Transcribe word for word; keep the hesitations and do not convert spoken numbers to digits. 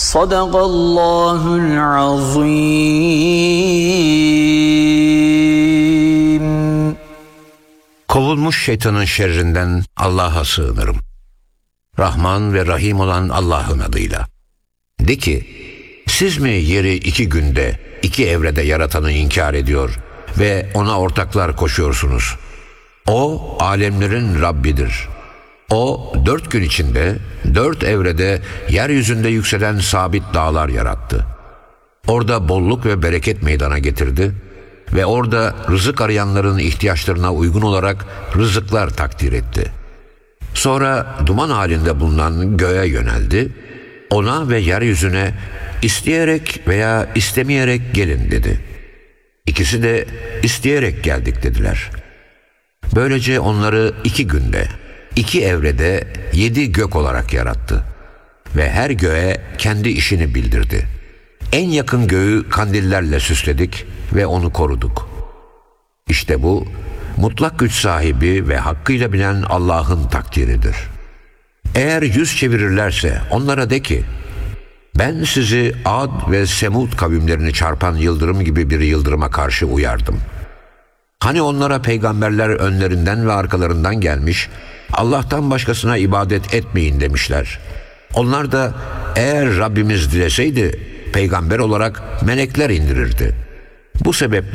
Sadakallahul azim. Kovulmuş şeytanın şerrinden Allah'a sığınırım. Rahman ve Rahim olan Allah'ın adıyla. De ki, siz mi yeri iki günde, iki evrede yaratanı inkar ediyor ve ona ortaklar koşuyorsunuz? O, alemlerin Rabbidir. O, dört gün içinde, dört evrede, yeryüzünde yükselen sabit dağlar yarattı. Orada bolluk ve bereket meydana getirdi ve orada rızık arayanların ihtiyaçlarına uygun olarak rızıklar takdir etti. Sonra duman halinde bulunan göğe yöneldi, ona ve yeryüzüne isteyerek veya istemeyerek gelin dedi. İkisi de isteyerek geldik dediler. Böylece onları iki günde, iki evrede yedi gök olarak yarattı ve her göğe kendi işini bildirdi. En yakın göğü kandillerle süsledik ve onu koruduk. İşte bu, mutlak güç sahibi ve hakkıyla bilen Allah'ın takdiridir. Eğer yüz çevirirlerse onlara de ki, ben sizi Ad ve Semud kavimlerini çarpan yıldırım gibi bir yıldırıma karşı uyardım. Hani onlara peygamberler önlerinden ve arkalarından gelmiş, Allah'tan başkasına ibadet etmeyin demişler. Onlar da eğer Rabbimiz dileseydi, peygamber olarak melekler indirirdi. Bu sebeple